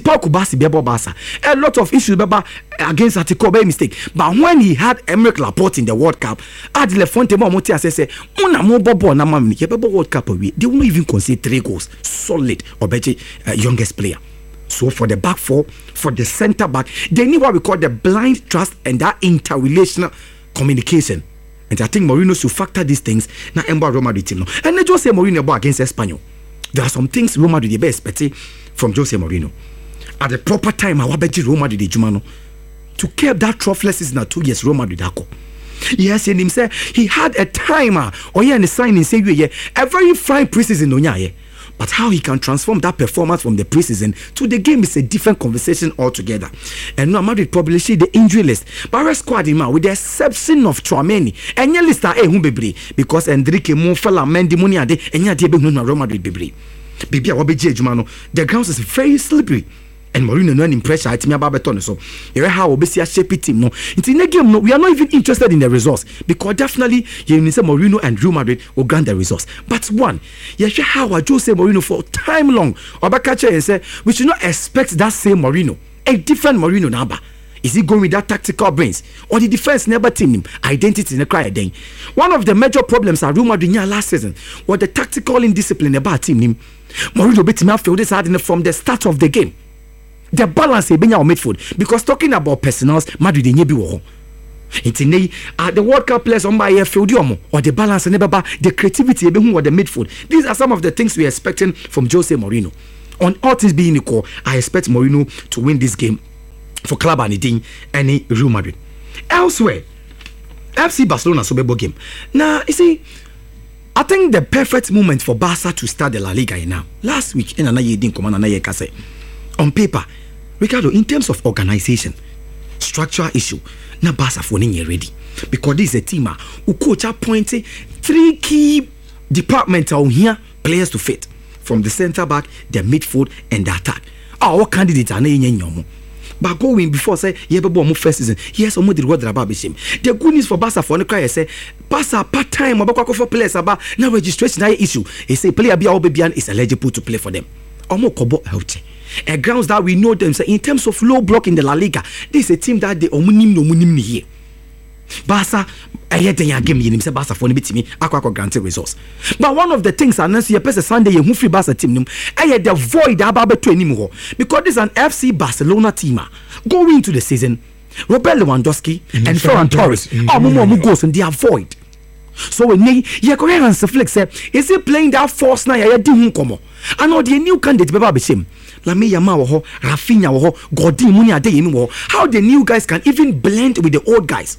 a lot of issues against Atletico by mistake. But when he had Emerick Laporte in the World Cup, Adile Fonte Momotia say, "Una mo bobo na mamni ke World Cup we." They won't even concede 3 goals. Solid Obeje, youngest player. So for the back four, for the centre back, they need what we call the blind trust and that interrelational communication. And I think Mourinho should factor these things. Now, Emba Real Madrid team no. And they just say Mourinho against Espanyol. There are some things Real Madrid be expecting from Jose Mourinho. At the proper time, I want Real Madrid Jumano to keep that trophyless season 2 years. Real Madrid Dako. Yes, and him say he had a timer or he and the signing say a very fine preseason on but how he can transform that performance from the preseason to the game is a different conversation altogether. And now Madrid probably see the injury list. But our squad with the exception of Tchouameni and your list are because Enrique Monfala Mendy Muniade and your Diego Real Madrid Bibri. Bibi Awabeji Jumano. The ground is very slippery. And Mourinho no impressed at me about beton so you how obesia shape team no in the game no we are not even interested in the results because definitely you need say Mourinho and Real Madrid will grant the results but one you share how Jose Mourinho for time long Obakache and say we should not expect that same Mourinho a different Mourinho number. Is he going with that tactical brains or the defense never team him identity in the cry then one of the major problems at Real Madrid last season was the tactical indiscipline about team him Mourinho beat him out this hard from the start of the game. The balance is being our midfield because talking about personals, Madrid in Yebi at the World Cup players on by field or the balance and the creativity or the midfield. These are some of the things we are expecting from Jose Mourinho. On all things being equal, I expect Mourinho to win this game for Club Anidin and Real Madrid. Elsewhere, FC Barcelona Sobebo game. Now you see, I think the perfect moment for Barca to start the La Liga now. Last week in another year, on paper. Ricardo, in terms of organization, structural issue, now Barca for ready because this is a team who coach appointed 3 key departments on here players to fit. from the centre back, the midfield, and the attack. Our candidates are not. But going before say more first season, yes, almost did what about him. The good news for Barca for the cry say Barca part time about for players about now registration issue. He say player be is eligible to play for them. Almost kobo healthy. A grounds that we know them say in terms of low block in the La Liga, this is a team that they omunim here. Barca game say Barca for me akwa granted results. But one of the things announce your person Sunday you free Barca team the void about anymore because this is an FC Barcelona team going into the season. Robert Lewandowski and Ferran Torres goals and they are void. So when you coherence flex is he playing that force now you do come I know the new candidate beba be same Lamine Yamal wo Rafinha wo Godin Muni Adeyemi wo how the new guys can even blend with the old guys.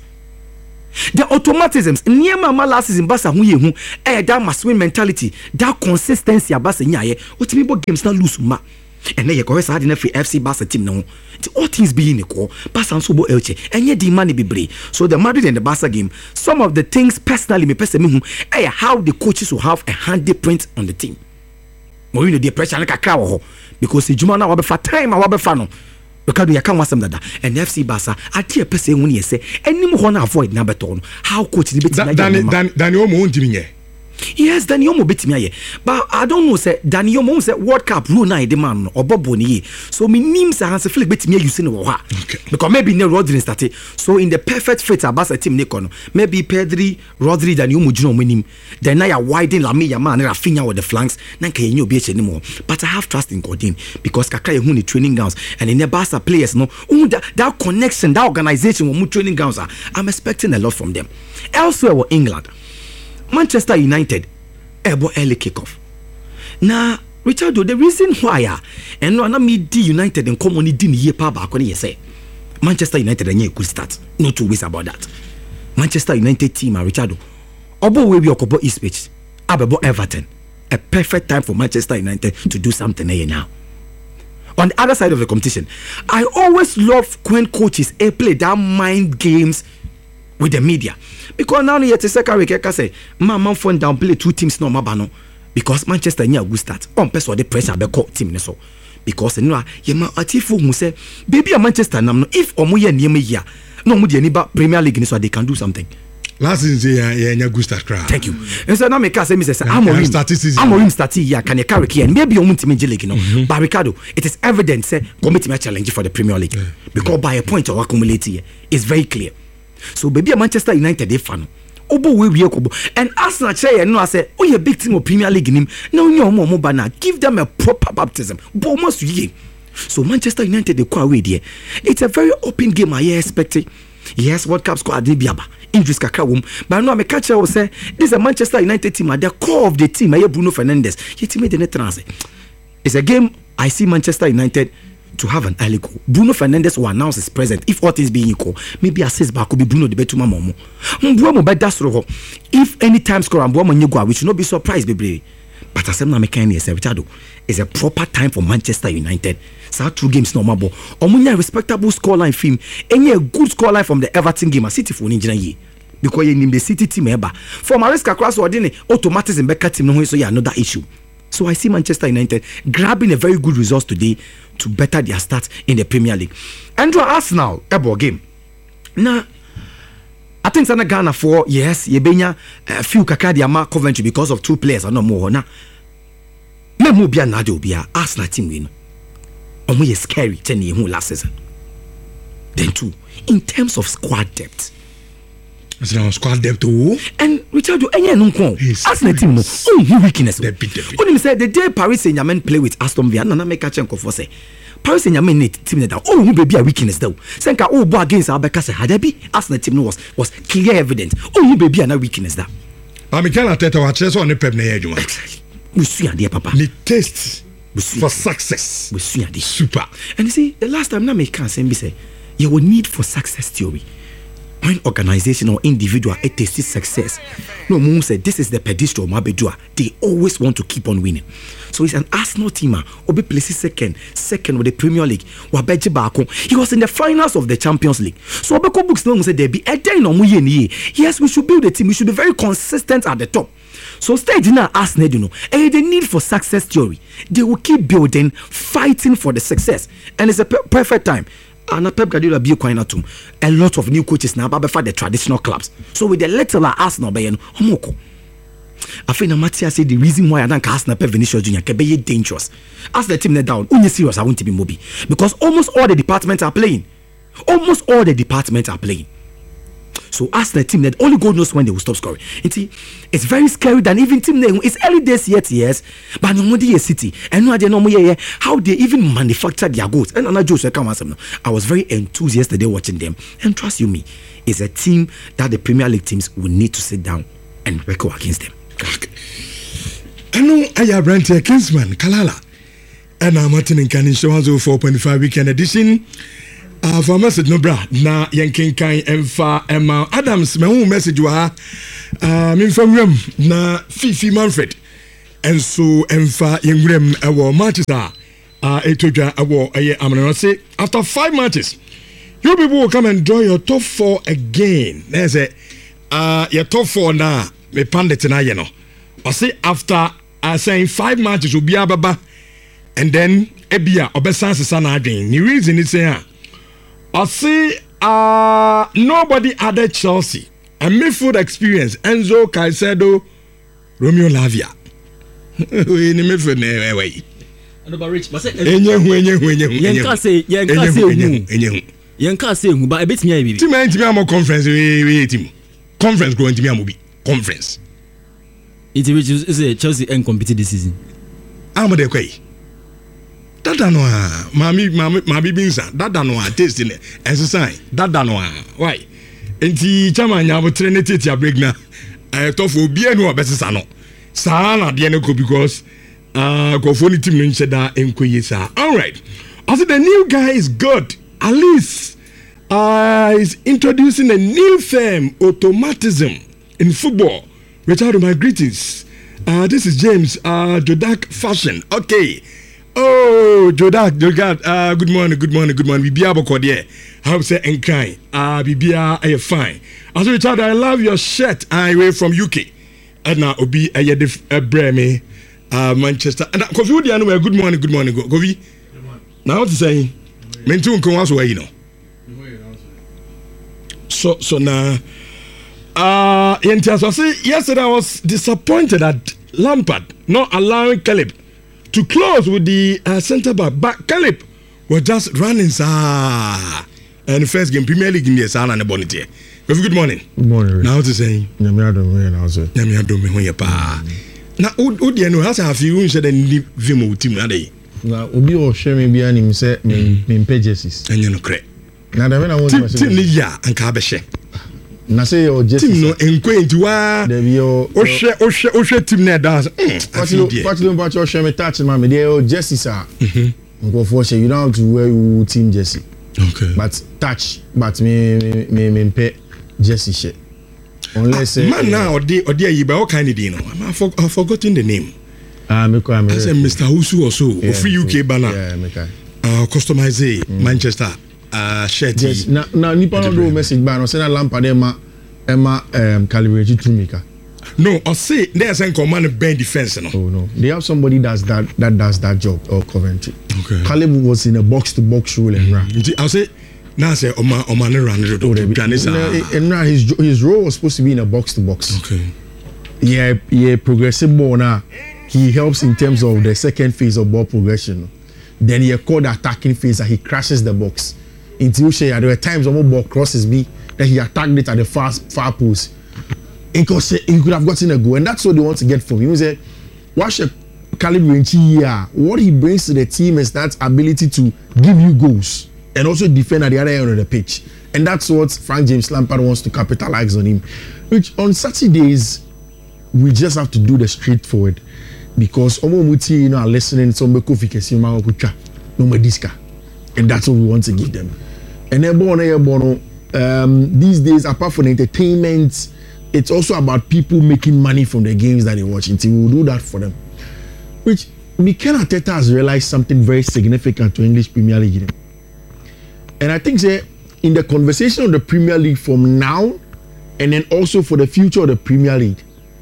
The automatisms near my last season Barca hu ye hu that must win mentality, that consistency Barca nyaye otimi games na lose ma and then you go hard in free FC Barca team now all things being equal Barca so bo elche enye di money be bre. So the Madrid and the Barca game, some of the things personally me person me hu how the coaches will have a handprint on the team. Mourinho the pressure na kakra wo because ejuma na wa be fa time wa be fa no because you can't want some that and FC Barca at your person when you say any more avoid number ton how coach the bit Daniel Mo ntimi. Yes, Daniel Mo bit me but I don't know say Daniel Mo say World Cup rule na the man or Bobo ni so me nim say Hans Felix bit me using no ha because maybe no Rodri started so in the perfect fit Barca team ne kono maybe Pedri Rodri Daniel Mo juno nim then now you widen Lamine Yamal and Rafinha with the flanks na can you be anymore but I have trust in Godin because kakra hu ni training grounds and in the Barca players no that connection that organization with training grounds I'm expecting a lot from them. Elsewhere with England, Manchester United ebo early kickoff. Now, Richard, the reason why and no me di United and common di ni year pa ba ko ni say Manchester United and good start. No two ways about that. Manchester United team Richard obo we be okobo East Pitch abebo Everton. A perfect time for Manchester United to do something here now. On the other side of the competition, I always love when coaches play that mind games with the media. Because now you say say man phone down play two teams no mabano because Manchester nya good start on person the pressure be call team so because you know ye ma atifu mu say baby Manchester nam no if omo ye niam ya no mu de ni ba Premier League ni so they can do something. Last season yeah nya good start cry. Thank you. And so now me can say me say Amorim start ya can you carry here maybe omo team league no but Ricardo it is evident say committee me challenge for the Premier League because by a point of accumulate here is very clear. So baby Manchester United they fan obo we kobo and Arsenal chair no I say oh you big team of Premier League nim na onye omo bana give them a proper baptism but must ye. So Manchester United they go away there. It's a very open game I expect. Yes, World Cup squad dey biaba injuries kakra wom but no me catch will say this is a Manchester United team at the core of the team Bruno Fernandes he team the trans. It's a game I see Manchester United to have an early goal. Bruno Fernandes will announce his presence if all things being equal. Maybe assist back could be Bruno the betuma momo. Mbuamo bet that's roho. If any time score and Mbuamo nyegwa, we should not be surprised, baby. But as I'm not making any Richard, it's a proper time for Manchester United. So 2 games no mabo. Omunya respectable scoreline film. Any a good scoreline from the Everton game. A City for Ninja ye. Because you name the City team ever. For Maresca cross or didn't automatism back team no so yeah another issue. So I see Manchester United grabbing a very good result today to better their start in the Premier League. And to Arsenal, a game. Now, I think Sana Ghana for yes, Yebenya a few Kakadiama Coventry because of 2 players or no more. Now, Memubia Nadobia, Arsenal team win. Omo scary 10 years last season. Then 2, in terms of squad depth. Squad depth too. And Richard, Arsenal team no weakness. When say the day Paris Saint-Germain play with Aston Villa, na make catch enko for say Paris Saint-Germain team that who be a weakness though. Senka bo against Abeka say had be Arsenal team was clear evident. Who be a weakness that. Mikel Arteta wa chese on pep na yeduma. We see and papa. The taste for success. We see and super. And you see the last time na me can say you will need for success theory. When organization or individual tastes success, no moon said this is the pedestal Mabedua. They always want to keep on winning. So it's an Arsenal team. Obi places second with the Premier League. Wabeji Bako. He was in the finals of the Champions League. So Obeko books no said there be a day no muye. Yes, we should build a team. We should be very consistent at the top. So stage now Arsenal, you know, and the need for success theory. They will keep building, fighting for the success, and it's a perfect time. And Pep Guardiola be quite a lot of new coaches now, but for the traditional clubs. So with the little Arsenal, Omoko. I think Matthias said the reason why I don't Arsenal Pep Vinicius Junior can be dangerous. As the team net down, only serious I want to be Moby because almost all the departments are playing. Almost all the departments are playing. So ask the team that only God knows when they will stop scoring. It's very scary than even team name. It's early days yet, yes. But no more city. And no idea no more how they even manufacture their goals. And another Joe I was very enthused yesterday watching them. And trust you me, it's a team that the Premier League teams will need to sit down and record against them. I know I have Branty Kingsman, Kalala. And I'm Martin in Canin Show 4.5 weekend edition. For message no bra na yankin kan emfa Emma Adams me hu message wa me from rem na Fifi Manfred enso emfa yengrem ewo matches etodwa ewo eye amana say after 5 matches you people will come and draw your top 4 again. There's your top 4 na me pandit na ye no I say after saying 5 matches will be ababa and then ebia obesan sesa na adwen the reason is say I see nobody added Chelsea and midfield experience Enzo Caicedo, Romeo Lavia. We ni midfield na way. And about Rich, but say Yenka say hu but a bit me bibi. Team anti me conference we team. Conference go anti me amobi. Conference. It Rich is Chelsea ain't compete this season. Amo de kwai. Dada no mami binsa dada no taste ne exercise dada no why enti chama nya botre ne tete break na tofo bia no obesesa no sa na de ne ko because go for the team no ncheda enkoye sa. All right, also the new guy is good. At least is introducing a new term, automatism in football. Richard, my greetings. This is James Jodak Fashion. Okay. Oh, Jodak, good morning. Bibia Bokode. How say enkai? Bibia, are you fine? Also, Richard, I love your shirt. I way from UK. And now Obi a Breme, Manchester. And Kofi Udiano, good morning, Kofi. Now what to say? Mentu nko waso wa you know. So now yesterday I was disappointed at Lampard not allowing Caleb to close with the centre back, but Caleb was just running and the first game Premier League in the Sana and Bonite. Good morning. Good morning. Now to say Nyamiadome when you pa. Now Udi no has a few said and leave Vimo team na day. Na obi o share me bia nim say me pages. And you no cre. Na da when I want to say team ya anka be she. Na say your just team no enkwenti wa. There be o share team na dance. What you share me touch ma me there Jesse sir. Go for share you don't have to wear your team jersey. Okay. But touch but me pay Jesse share. Unless man now odi ayi ba what kind of name? I've forgotten the name. I said Mr. Husu also free UK banner. Yeah, Meka. Customize Manchester shirt. Yes. Now nipa no do message ban. Say na Lampard Emma calibrate to Meka. No, I say there's a command band defense no. Oh no. They have somebody that does that job or Coventry. Okay. Caleb was in a box to box role and I'll say now say Oman run his role was supposed to be in a box to box. Okay. Yeah, progressive ball now. He helps in terms of the second phase of ball progression. Then he called the attacking phase and he crashes the box. Until there were times when ball crosses me that he attacked it at the far post. He could have gotten a goal, and that's what they want to get from him. He said, "Watch a caliber here. What he brings to the team is that ability to give you goals and also defend at the other end of the pitch, and that's what Frank James Lampard wants to capitalize on him. Which on Saturdays we just have to do the straightforward." Because Omomuti, are listening to some Kofi no Diska, and that's what we want to give them. And then these days, apart from entertainment, it's also about people making money from the games that they watch. And we will do that for them. Which Mikel Arteta has realized something very significant to English Premier League. And I think in the conversation of the Premier League from now, and then also for the future of the Premier League,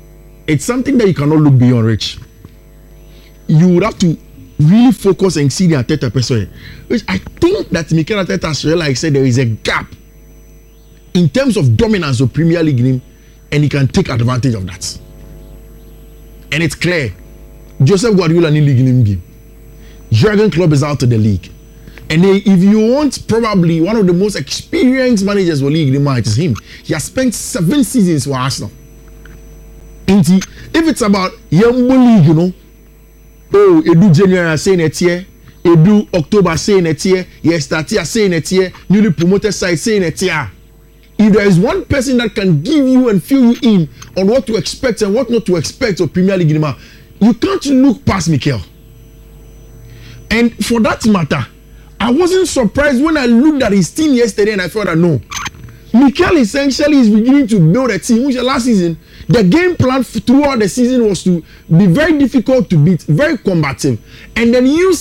it's something that you cannot look beyond, Rich. You would have to really focus and see the Arteta person, which I think that Mikel Arteta has realized there is a gap in terms of dominance of Premier League game, and he can take advantage of that. And it's clear, Joseph Guardiola in league game, Jurgen Klopp is out of the league, and if you want probably one of the most experienced managers for league, it is him. He has spent 7 seasons for Arsenal. If it's about young league, you know, oh, edu January say next year, edu October say next year, yes, start year say next year, newly promoted side say next year. If there is one person that can give you and fill you in on what to expect and what not to expect of Premier League, you can't look past Mikel. And for that matter, I wasn't surprised when I looked at his team yesterday and I thought that no, Mikel essentially is beginning to build a team, which last season, the game plan throughout the season was to be very difficult to beat, very combative. And then you